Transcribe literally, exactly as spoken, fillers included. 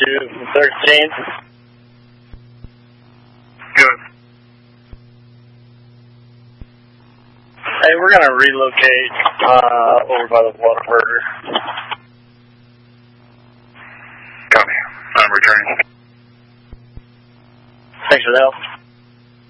to thirteen. Good. Hey, we're going to relocate uh, over by the Whataburger. Copy. I'm returning. Thanks for the help.